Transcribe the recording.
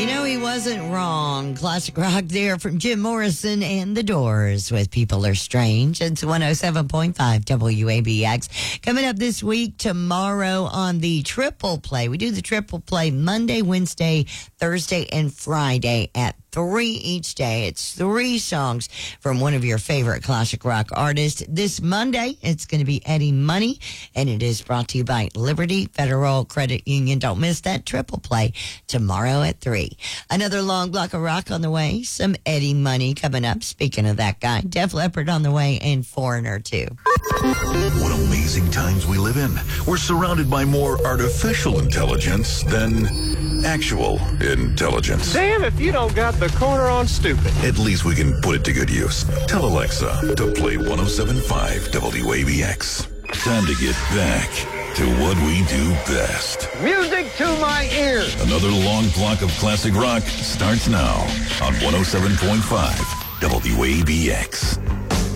You know, he wasn't wrong. Classic rock there from Jim Morrison and The Doors with People Are Strange. It's 107.5 WABX. Coming up this week, tomorrow on the Triple Play. We do the Triple Play Monday, Wednesday, Thursday, and Friday at 3 each day. It's 3 songs from one of your favorite classic rock artists. This Monday, it's going to be Eddie Money, and it is brought to you by Liberty Federal Credit Union. Don't miss that Triple Play tomorrow at 3. Another long block of rock on the way. Some Eddie Money coming up. Speaking of that guy, Def Leppard on the way, and Foreigner too. What amazing times we live in. We're surrounded by more artificial intelligence than actual intelligence. Damn if you don't got the corner on stupid. At least we can put it to good use. Tell Alexa to play 107.5 WABX. Time to get back to what we do best. Music to my ears. Another long block of classic rock starts now on 107.5 WABX.